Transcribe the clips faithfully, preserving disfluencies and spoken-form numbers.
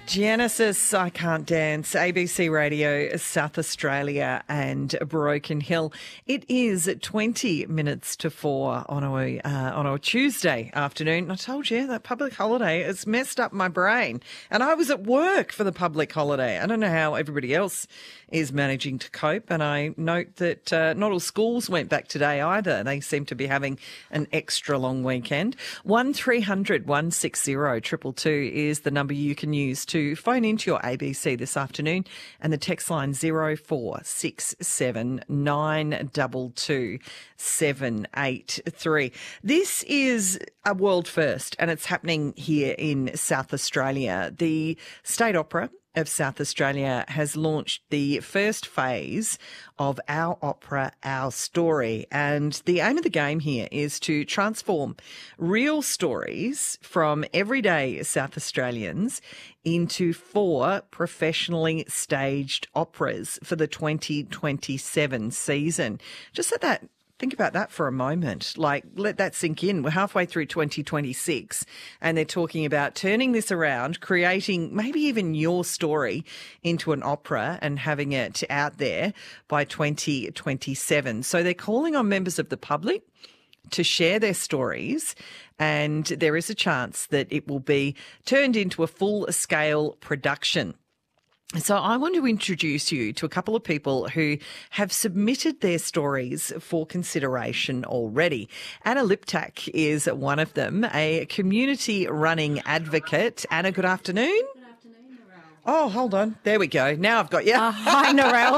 Genesis, I Can't Dance, A B C Radio, South Australia and Broken Hill. It is twenty minutes to four on a, uh, on a Tuesday afternoon. I told you that public holiday has messed up my brain. And I was at work for the public holiday. I don't know how everybody else is managing to cope. And I note that uh, not all schools went back today either. They seem to be having an extra long weekend. one three hundred one six zero two two two is the number you can use to phone into your A B C this afternoon, and the text line zero four six seven nine two two seven eight three. This is a world first, and it's happening here in South Australia. The State Opera of South Australia has launched the first phase of Our Opera, Our Story. And the aim of the game here is to transform real stories from everyday South Australians into four professionally staged operas for the twenty twenty-seven season. Just let that Think about that for a moment. Like, let that sink in. We're halfway through twenty twenty-six and they're talking about turning this around, creating maybe even your story into an opera and having it out there by twenty twenty-seven. So they're calling on members of the public to share their stories, and there is a chance that it will be turned into a full-scale production. So I want to introduce you to a couple of people who have submitted their stories for consideration already. Anna Liptak is one of them, a community running advocate. Anna, good afternoon. Good afternoon, Narelle. Oh, hold on. There we go. Now I've got you. Uh, hi,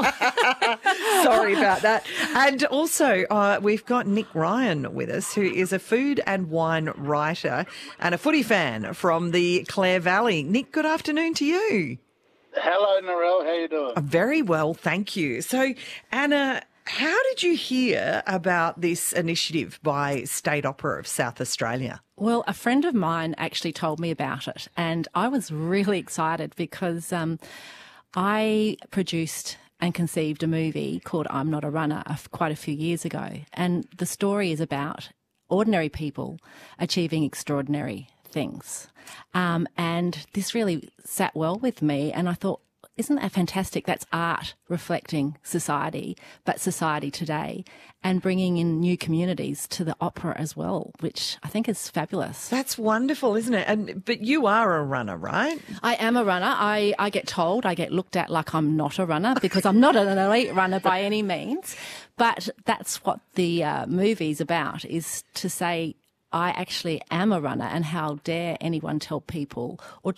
Narelle. Sorry about that. And also uh, we've got Nick Ryan with us, who is a food and wine writer and a footy fan from the Clare Valley. Nick, good afternoon to you. Hello, Narelle. How you doing? Very well, thank you. So, Anna, how did you hear about this initiative by State Opera of South Australia? Well, a friend of mine actually told me about it, and I was really excited because um, I produced and conceived a movie called I'm Not a Runner quite a few years ago, and the story is about ordinary people achieving extraordinary things. Um, and this really sat well with me, and I thought, isn't that fantastic? That's art reflecting society, but society today, and bringing in new communities to the opera as well, which I think is fabulous. That's wonderful, isn't it? And but you are a runner, right? I am a runner. I, I get told, I get looked at like I'm not a runner because I'm not an elite runner by any means. But that's what the uh, movie's about, is to say, I actually am a runner, and how dare anyone tell people or